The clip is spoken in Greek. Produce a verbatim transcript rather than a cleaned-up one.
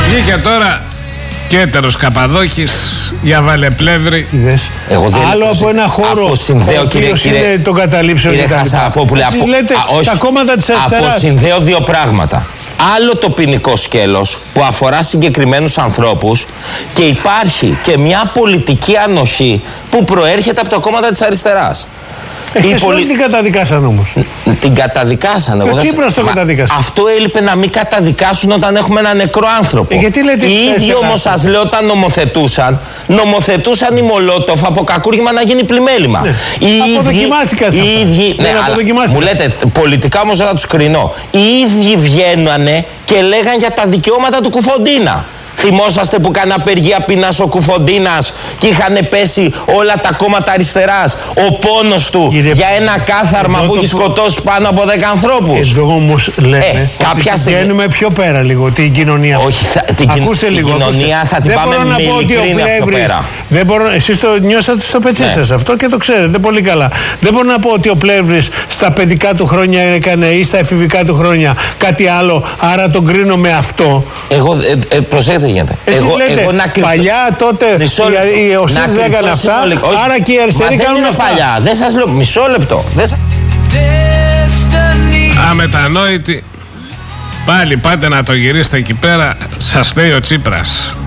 Βγήκε τώρα και έτερος Καπαδόκης για Βαλεπλεύρη. Εγώ δεν άλλο από ένα χώρο αποσυνδέω, κύριε, κύριε, το καταλήψεων κύριε Χασαπόπουλε, απο, λέτε, α, όχι, τα κόμματα της αριστεράς. Αποσυνδέω δύο πράγματα. Άλλο το ποινικό σκέλος που αφορά συγκεκριμένους ανθρώπους και υπάρχει και μια πολιτική ανοχή που προέρχεται από τα κόμματα της αριστεράς. Εχθές πολι... την καταδικάσαν όμως. Την καταδικάσαν. Ο Τσίπρας το καταδικάσαν. Αυτό έλειπε να μην καταδικάσουν όταν έχουμε ένα νεκρό άνθρωπο. Ε, γιατί λέτε οι ίδιοι όμως σας λέω όταν νομοθετούσαν, νομοθετούσαν οι Μολότοφ από κακούργημα να γίνει πλημέλημα. Ναι. Οι αποδοκιμάστηκαν σε αυτά. Ίδιοι, ναι, αλλά, μου λέτε πολιτικά όμως δεν θα τους κρινώ. Οι ίδιοι βγαίνανε και λέγαν για τα δικαιώματα του Κουφοντίνα. Θυμόσαστε που κάνει απεργία πείνας ο Κουφοντίνας και είχαν πέσει όλα τα κόμματα αριστεράς. Ο πόνος του Κύριε, για ένα κάθαρμα που έχει σκοτώσει πάνω από δέκα ανθρώπους. Εδώ όμως λέμε ε, κάποια ότι πηγαίνουμε πιο πέρα λίγο την κοινωνία. Όχι, θα, την, ακούστε την λίγο, κοινωνία ακούστε. Θα την δεν πάμε με ειλικρίνεια πιο πέρα. Δεν μπορώ, εσείς το νιώσατε στο πετσί ναι. σας αυτό και το ξέρετε πολύ καλά. Δεν μπορώ να πω ότι ο Πλεύρης στα παιδικά του χρόνια έκανε ή στα εφηβικά του χρόνια κάτι άλλο, άρα τον κρίνω με αυτό. Εγώ, ε, ε, προσέξτε γίνεται. Εσείς εγώ, λέτε, εγώ να κρυφτώ... παλιά τότε οι ΟΣΥΣ έκαναν αυτά, συνολικό. άρα και οι αριστεροί κάνουν αυτά. Παλιά. Δεν σας λέω, μισό λεπτό. Δεν... Αμετανόητη. Πάλι πάτε να το γυρίσετε εκεί πέρα, σας λέει ο Τσίπρας.